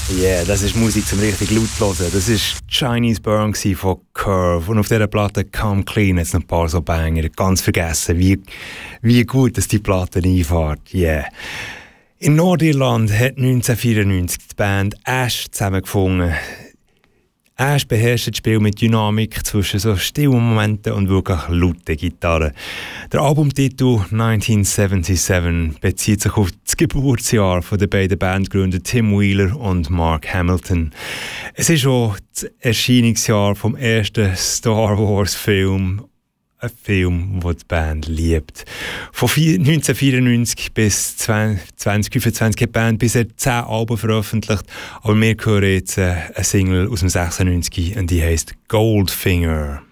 Yeah, das ist Musik zum richtig laut hören. Das war Chinese Burn von Curve. Und auf dieser Platte Come Clean hat es noch ein paar so Banger. Ganz vergessen, wie gut dass die Platte einfährt. Yeah. In Nordirland hat 1994 die Band Ash zusammengefunden. Ash beherrscht das Spiel mit Dynamik zwischen so stillen Momenten und wirklich lauten Gitarren. Der Albumtitel 1977 bezieht sich auf das Geburtsjahr der beiden Bandgründer Tim Wheeler und Mark Hamilton. Es ist auch das Erscheinungsjahr vom ersten Star Wars Film. Ein Film, den die Band liebt. Von 1994 bis 2025 hat die Band bisher 10 Alben veröffentlicht, aber wir hören jetzt eine Single aus dem 96 und die heisst Goldfinger.